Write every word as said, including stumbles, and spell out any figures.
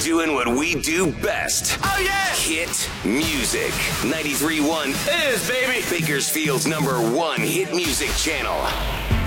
doing what we do best. Oh, yeah! Hit music. ninety-three point one It is, baby. Bakersfield's number one hit music channel.